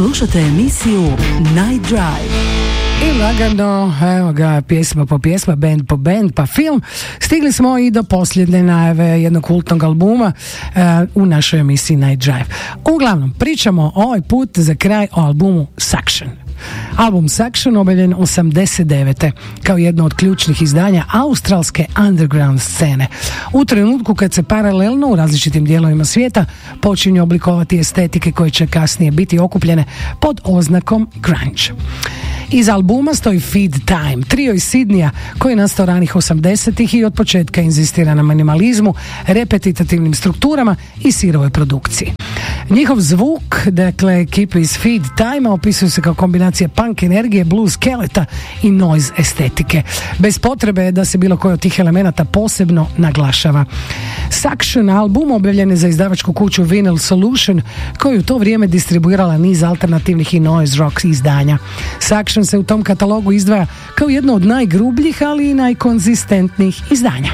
Slušate emisiju Night Drive. I lagano, evo ga, pjesma po pjesma, band po band, pa film. Stigli smo i do posljedne najave jednog kultnog albuma u našoj emisiji Night Drive. Uglavnom, pričamo ovaj put za kraj o albumu Suction. Album Suction objavljen 89. kao jedno od ključnih izdanja australske underground scene. U trenutku kad se paralelno u različitim dijelovima svijeta počinju oblikovati estetike koje će kasnije biti okupljene pod oznakom grunge. Iz albuma stoji Feed Time, trio iz Sidneya koji je nastao ranih 80-ih i od početka inzistira na minimalizmu, repetitivnim strukturama i sirovoj produkciji. Njihov zvuk, dakle ekipe iz Feed Time, opisuju se kao kombinacija punk energije, blues skeleta i noise estetike, bez potrebe da se bilo koji od tih elemenata posebno naglašava. Suction album objavljen je za izdavačku kuću Vinyl Solution, koju u to vrijeme distribuirala niz alternativnih i noise rock izdanja. Suction se u tom katalogu izdvaja kao jedno od najgrubljih, ali i najkonzistentnijih izdanja.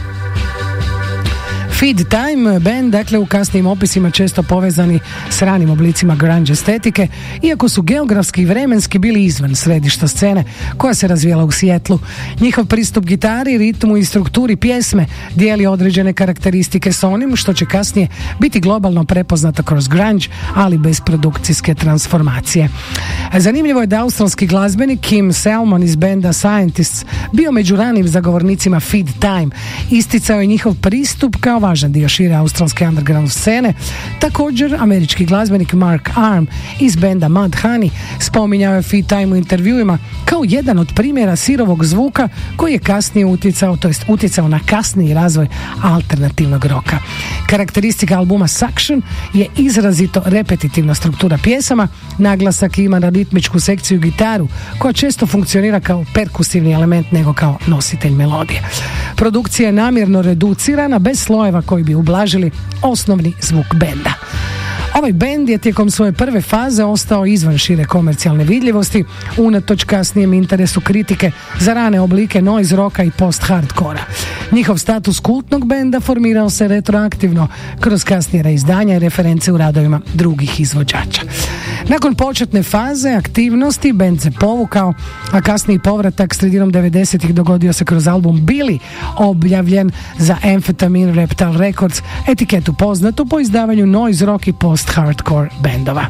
Feed Time band, dakle u kasnijim opisima često povezani s ranim oblicima grunge estetike, iako su geografski i vremenski bili izvan središta scene koja se razvijala u Sijetlu. Njihov pristup gitari, ritmu i strukturi pjesme dijeli određene karakteristike s onim što će kasnije biti globalno prepoznato kroz grunge, ali bez produkcijske transformacije. Zanimljivo je da australski glazbenik Kim Salmon iz benda Scientists bio među ranim zagovornicima Feed Time. Isticao je njihov pristup kao važan dio šire australske underground scene. Također, američki glazbenik Mark Arm iz benda Mudhoney spominjao je Feed Time u intervjuima kao jedan od primjera sirovog zvuka koji je kasnije utjecao na kasniji razvoj alternativnog roka. Karakteristika albuma Suction je izrazito repetitivna struktura pjesama, naglasak ima na ritmičku sekciju gitaru koja često funkcionira kao perkusivni element nego kao nositelj melodije. Produkcija je namjerno reducirana bez slojeva koji bi ublažili osnovni zvuk benda. Ovaj bend je tijekom svoje prve faze ostao izvan šire komercijalne vidljivosti, unatoč kasnijem interesu kritike za rane oblike noise rocka i post-hardcora. Njihov status kultnog benda formirao se retroaktivno kroz kasnije reizdanja i reference u radovima drugih izvođača. Nakon početne faze aktivnosti bend se povukao, a kasniji povratak sredinom 90-ih dogodio se kroz album Billy, objavljen za Amphetamine Reptile Records, etiketu poznatu po izdavanju noise rock i post-hardcore bendova.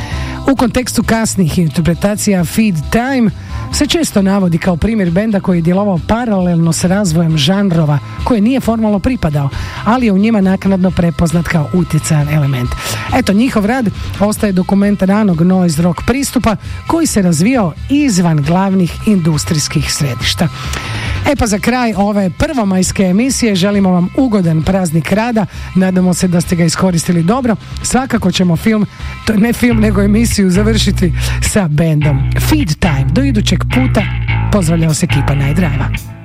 U kontekstu kasnih interpretacija Feed Time se često navodi kao primjer benda koji je djelovao paralelno s razvojem žanrova koje nije formalno pripadao, ali je u njima naknadno prepoznat kao utjecajan element. Eto, njihov rad ostaje dokument ranog noise rock pristupa koji se razvijao izvan glavnih industrijskih središta. E pa za kraj ove prvomajske emisije želimo vam ugodan praznik rada, nadamo se da ste ga iskoristili dobro. Svakako ćemo nego emisiju završiti sa bendom Feed Time. Do idućeg puta, pozdravlja vas ekipa Night Drive-a.